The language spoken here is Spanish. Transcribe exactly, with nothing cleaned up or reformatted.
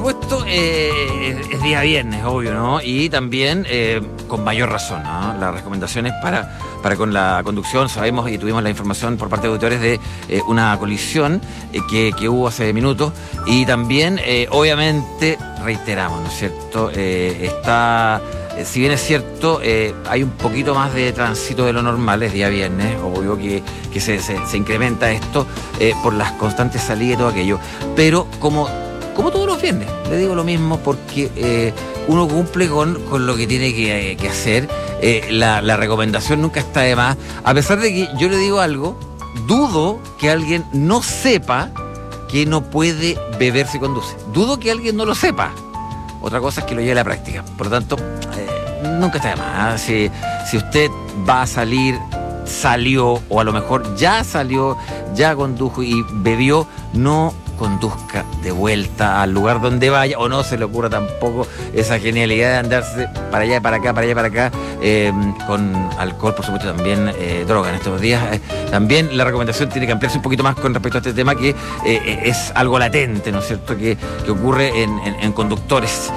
supuesto, eh, es, es día viernes, obvio, ¿no? Y también eh, con mayor razón, ¿no? Las recomendaciones para, para con la conducción, sabemos y tuvimos la información por parte de auditores de eh, una colisión eh, que, que hubo hace minutos y también, eh, obviamente, reiteramos, ¿no es cierto? Eh, está... Si bien es cierto, eh, hay un poquito más de tránsito de lo normal, es día viernes, obvio que, que se, se, se incrementa esto eh, por las constantes salidas y todo aquello. Pero como, como todos los viernes, le digo lo mismo porque eh, uno cumple con, con lo que tiene que, eh, que hacer. Eh, la, la recomendación nunca está de más. A pesar de que yo le digo algo, dudo que alguien no sepa que no puede beber si conduce. Dudo que alguien no lo sepa. Otra cosa es que lo lleve a la práctica. Por lo tanto, eh, nunca está de más. Si, si usted va a salir, salió, o a lo mejor ya salió, ya condujo y bebió, no conduzca de vuelta al lugar donde vaya, o no se le ocurra tampoco esa genialidad de andarse para allá, para acá, para allá, para acá, eh, con alcohol, por supuesto, también eh, droga en estos días. Eh, también la recomendación tiene que ampliarse un poquito más con respecto a este tema que eh, es algo latente, ¿no es cierto?, que, que ocurre en, en, en conductores.